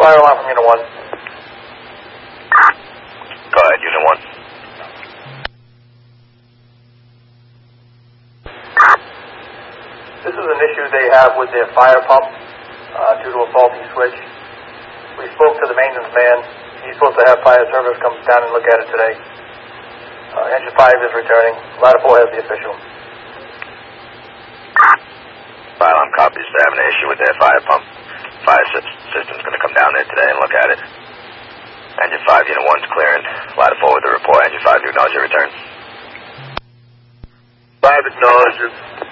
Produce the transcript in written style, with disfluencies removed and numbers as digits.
fire alarm from Unit 1. Go ahead, Unit 1. This is an issue they have with their fire pump due to a faulty switch. We spoke to the maintenance man. He's supposed to have fire service come down and look at it today. Engine 5 is returning. Ladder 4 has the official. Fire alarm copies. They're having an issue with their fire pump. Fire system's going to come down there today and look at it. Engine 5, Unit 1's clearing. Ladder 4 with the report. Engine 5, you acknowledge your return. 5 acknowledges.